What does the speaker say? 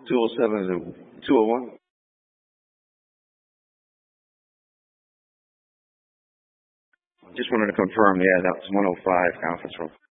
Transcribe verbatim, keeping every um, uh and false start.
two oh seven to two oh one. Just wanted to confirm, yeah, that was one oh five conference room.